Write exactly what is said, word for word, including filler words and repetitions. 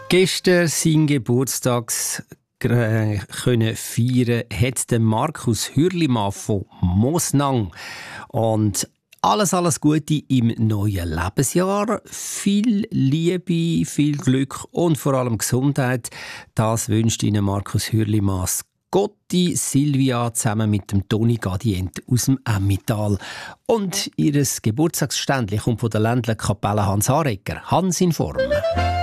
Gestern seinen Geburtstag äh, können feiern hat der Markus Hürlimann von Mosnang. Und alles, alles Gute im neuen Lebensjahr. Viel Liebe, viel Glück und vor allem Gesundheit. Das wünscht Ihnen Markus Hürlimann. Gotti Silvia zusammen mit dem Toni Gadient aus dem Emmental. Und ihr Geburtstagsständchen kommt von der Ländlerkapelle Hans Aregger. Hans in Form.